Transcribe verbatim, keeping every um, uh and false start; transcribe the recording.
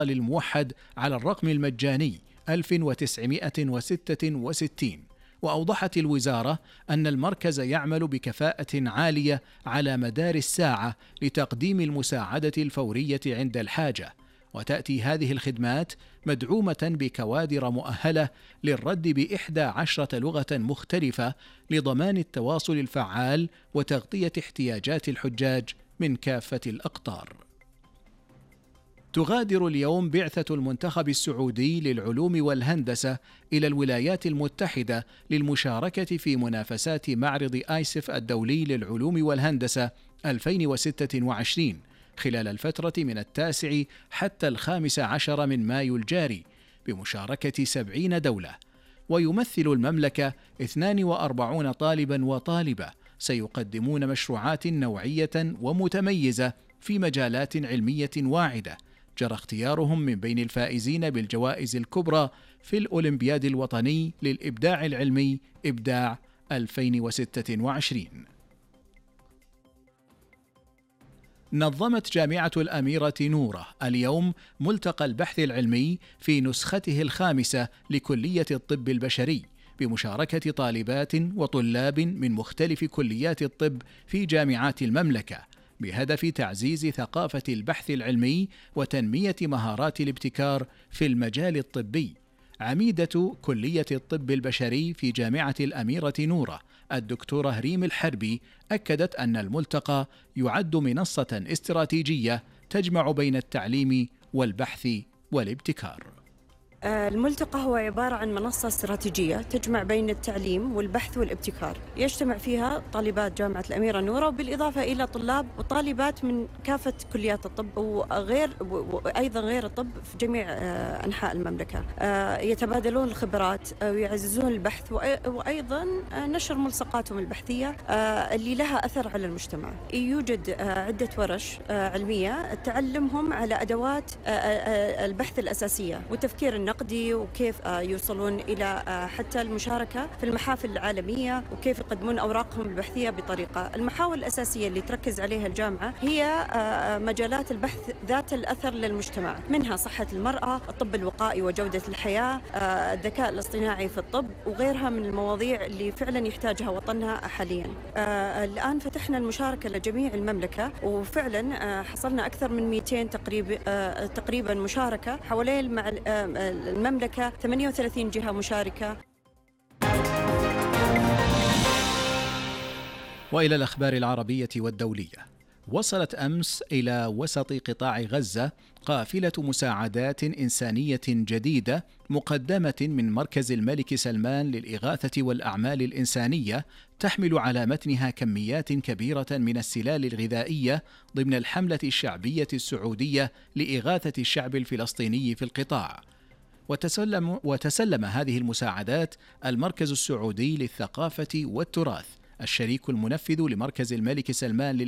الموحد على الرقم المجاني ألف وتسعمائة وستة وستين. وأوضحت الوزارة أن المركز يعمل بكفاءة عالية على مدار الساعة لتقديم المساعدة الفورية عند الحاجة، وتأتي هذه الخدمات مدعومة بكوادر مؤهلة للرد بإحدى عشرة لغة مختلفة لضمان التواصل الفعال وتغطية احتياجات الحجاج من كافة الأقطار. تغادر اليوم بعثة المنتخب السعودي للعلوم والهندسة إلى الولايات المتحدة للمشاركة في منافسات معرض آيسف الدولي للعلوم والهندسة ألفين وستة وعشرين خلال الفترة من التاسع حتى الخامس عشر من مايو الجاري بمشاركة سبعين دولة. ويمثل المملكة اثنين وأربعين طالبا وطالبة سيقدمون مشروعات نوعية ومتميزة في مجالات علمية واعدة جرى اختيارهم من بين الفائزين بالجوائز الكبرى في الأولمبياد الوطني للإبداع العلمي إبداع ألفين وستة وعشرين. نظمت جامعة الأميرة نورة اليوم ملتقى البحث العلمي في نسخته الخامسة لكلية الطب البشري بمشاركة طالبات وطلاب من مختلف كليات الطب في جامعات المملكة، بهدف تعزيز ثقافة البحث العلمي وتنمية مهارات الابتكار في المجال الطبي. عميدة كلية الطب البشري في جامعة الأميرة نورة الدكتورة ريم الحربي أكدت أن الملتقى يعد منصة استراتيجية تجمع بين التعليم والبحث والابتكار. الملتقى هو عبارة عن منصة استراتيجية تجمع بين التعليم والبحث والابتكار، يجتمع فيها طالبات جامعة الأميرة نورة بالإضافة إلى طلاب وطالبات من كافة كليات الطب وغير وأيضا غير الطب في جميع أنحاء المملكة، يتبادلون الخبرات ويعززون البحث وأيضا نشر ملصقاتهم البحثية اللي لها أثر على المجتمع. يوجد عدة ورش علمية تعلمهم على أدوات البحث الأساسية والتفكير النقدي وكيف يوصلون إلى حتى المشاركة في المحافل العالمية وكيف يقدمون أوراقهم البحثية بطريقة. المحاور الأساسية اللي تركز عليها الجامعة هي مجالات البحث ذات الأثر للمجتمع، منها صحة المرأة، الطب الوقائي وجودة الحياة، الذكاء الاصطناعي في الطب وغيرها من المواضيع اللي فعلا يحتاجها وطنها حاليا. الآن فتحنا المشاركة لجميع المملكة وفعلا حصلنا أكثر من مئتين تقريبا تقريبا مشاركة حوالين مع المملكة ثمانية وثلاثين جهة مشاركة. وإلى الأخبار العربية والدولية. وصلت أمس إلى وسط قطاع غزة قافلة مساعدات إنسانية جديدة مقدمة من مركز الملك سلمان للإغاثة والأعمال الإنسانية، تحمل على متنها كميات كبيرة من السلال الغذائية ضمن الحملة الشعبية السعودية لإغاثة الشعب الفلسطيني في القطاع. وتسلم, وتسلم هذه المساعدات المركز السعودي للثقافة والتراث الشريك المنفذ لمركز الملك سلمان